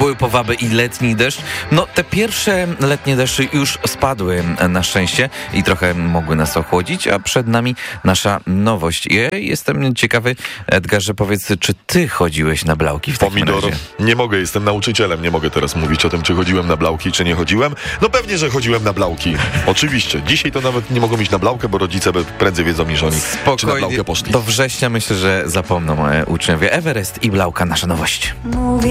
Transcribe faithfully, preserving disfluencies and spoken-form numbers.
były powaby i letni deszcz. No te pierwsze letnie deszcze już spadły na szczęście i trochę mogły nas ochłodzić, a przed nami nasza nowość. Ja jestem ciekawy, Edgarze, powiedz, czy ty chodziłeś na Blauki w takim Pomidor. razie? Nie mogę, jestem nauczycielem, nie mogę teraz mówić o tym, czy chodziłem na Blauki, czy nie chodziłem. No pewnie, że chodziłem na Blauki. Oczywiście. Dzisiaj to nawet nie mogą iść na Blaukę, bo rodzice prędzej wiedzą niż oni, czy na Blaukę poszli. Do września myślę, że zapomną e, uczniowie. Everest i Blauka, nasza nowość. Mówię